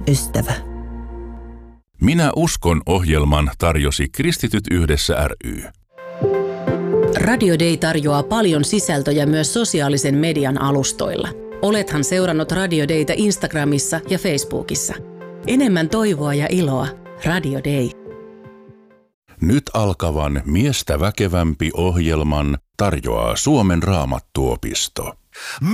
ystävä. Minä uskon -ohjelman tarjosi Kristityt yhdessä ry. Radio Day tarjoaa paljon sisältöjä myös sosiaalisen median alustoilla. Olethan seurannut Radio Daytä Instagramissa ja Facebookissa. Enemmän toivoa ja iloa. Radio Day. Nyt alkavan Miestä väkevämpi -ohjelman tarjoaa Suomen Raamattuopisto.